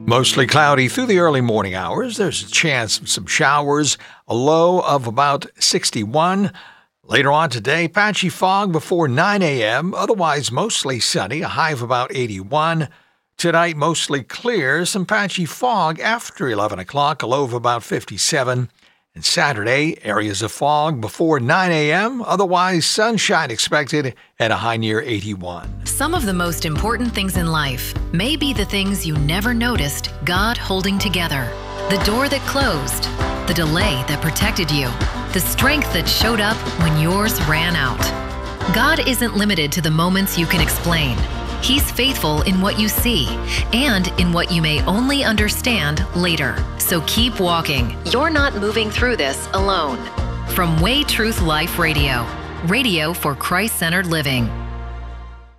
Mostly cloudy through the early morning hours. There's a chance of some showers, a low of about 61. Later on today, patchy fog before 9 a.m., otherwise mostly sunny, a high of about 81. Tonight, mostly clear, some patchy fog after 11 o'clock, a low of about 57. And Saturday, areas of fog before 9 a.m., otherwise sunshine expected at a high near 81. Some of the most important things in life may be the things you never noticed God holding together. The door that closed, the delay that protected you, the strength that showed up when yours ran out. God isn't limited to the moments you can explain. He's faithful in what you see and in what you may only understand later. So keep walking. You're not moving through this alone. From Way Truth Life Radio, radio for Christ-centered living.